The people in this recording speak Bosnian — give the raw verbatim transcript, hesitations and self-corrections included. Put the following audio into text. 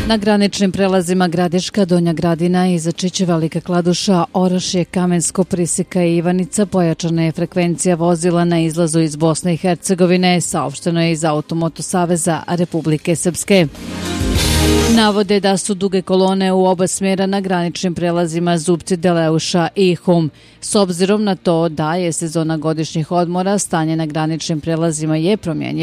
Na graničnim prelazima Gradiška, Donja Gradina, Izačić, Velika Kladuša, Orašje, Kamensko, Prisika i Ivanica pojačana je frekvencija vozila na izlazu iz Bosne i Hercegovine, saopšteno je iz Automoto saveza Republike Srpske. Navode da su duge kolone u oba smjera na graničnim prelazima Zubci, Deleuša i Hum. S obzirom na to da je sezona godišnjih odmora, stanje na graničnim prelazima je promijenjivo.